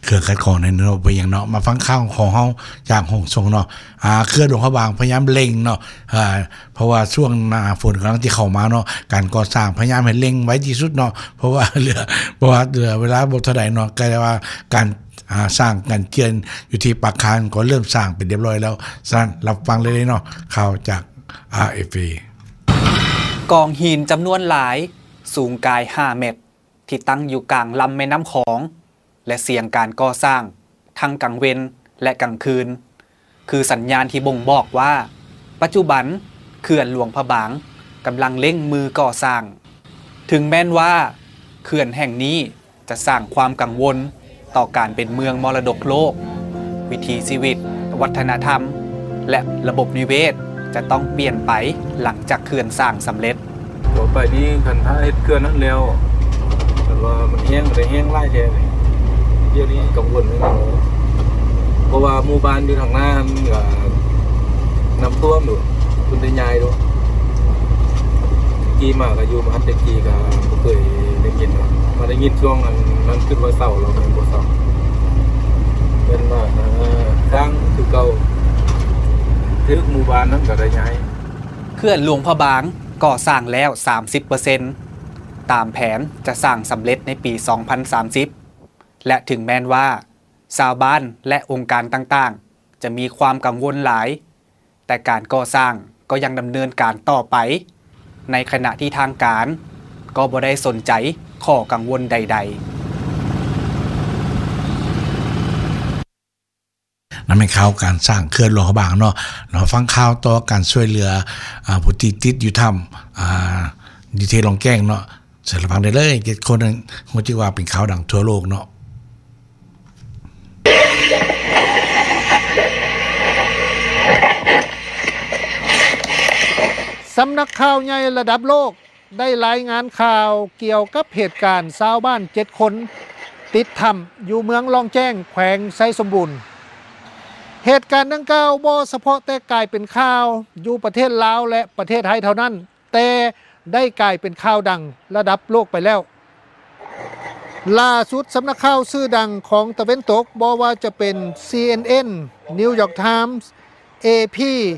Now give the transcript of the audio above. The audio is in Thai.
เครือขัดของในเนาะไปอย่างเนาะมาฟังข่าวของเฮาจากห้องส่งเนาะเครือหลวงพระบางพยายามเร่งเนาะเพราะว่าช่วงหน้าฝนกำลังที่เข้ามาเนาะการก่อสร้างพยายามให้เร่งไว้ที่สุดเนาะเพราะว่าเหลือเวลาบ่เท่าใดเนาะก็เลยว่าการสร้างกันเจียนอยู่ที่ปากคานก็เริ่มสร้างเป็นเรียบร้อยแล้วสั่นรับฟังเลยเนาะข่าวจาก RFA กองหินจำนวนหลายสูงกาย5เมตรที่ตั้งอยู่กลางลำแม่น้ำของและเสี่ยงการก่อสร้างทั้งกลางเว้นและกลางคืนคือสัญญาณที่บ่งบอกว่าปัจจุบันเขื่อนหลวงพระบางกำลังเร่งมือก่อสร้างถึงแม้นว่าเขื่อนแห่งนี้จะสร้างความกังวลต่อการเป็นเมืองมรดกโลกวิถีชีวิตวัฒนธรรมและระบบนิเวศจะต้องเปลี่ยนไปหลังจากเขื่อนสร้างสำเร็จต่อไปนี้คันถ้าเขื่อนนั้นแล้วแต่ว่ามันแห้งเลยแห้งไล่แท้เลยเดี๋ยวนี้กังวลเหมือนกันเพราะว่าหมู่บ้านอยู่ทางหน้ามันก็น้ำท่วมอยู่คุณได้ยายดูกี่มาก็อยู่มาแต่กี่ก็บ่เคยได้ยินมาได้ยินช่วงนั้นขึ้นว่าเศร้าแล้วมันบ่เศร้าเป็นว่าครั้งคือเก่าทึกหมู่บ้านนั้นก็ได้ยายเขื่อนหลวงพระบางก่อสร้างแล้ว 30% ตามแผนจะสร้างสำเร็จในปี 2030 และถึงแม้นว่าชาวบ้านและองค์การต่างๆจะมีความกังวลหลายแต่การก่อสร้างก็ยังดำเนินการต่อไปในขณะที่ทางการก็บ่ได้สนใจข้อกังวลใดๆนั่นเป็นข่าวการสร้างเขื่อนหลวงพระบางเนาะเราฟังข่าวต่อการช่วยเหลือผู้ติดอยู่ถ้ำดีเทลลองแก้งเนาะเสร็จแล้วฟังได้เลย7คนนึงหัวจิว่าเป็นข่าวดังทั่วโลกเนาะสำนักข่าวใหญ่ระดับโลกได้รายงานข่าวเกี่ยวกับเหตุการณ์ชาวบ้าน7คนติดถ้ำอยู่เมืองลองแจ้งแขวงไซสมบูรณ์เหตุการณ์ดังกล่าวบ่เฉพาะแต่กลายเป็นข่าวอยู่ประเทศลาวและประเทศไทยเท่านั้นแต่ได้กลายเป็นข่าวดังระดับโลกไปแล้วล่าสุดสำนักข่าวชื่อดังของตะวันตกบ่ว่าจะเป็น CNN New York Times AP